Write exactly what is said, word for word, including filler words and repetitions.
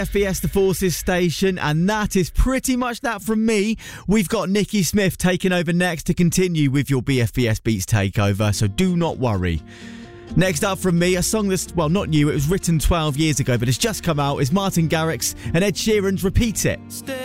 F B S The Forces station, and that is pretty much that from me. We've got Nikki Smith taking over next to continue with your B F B S Beats takeover, so do not worry. Next up from me, a song that's, well, not new, it was written twelve years ago, but it's just come out, is Martin Garrix and Ed Sheeran's Repeat It.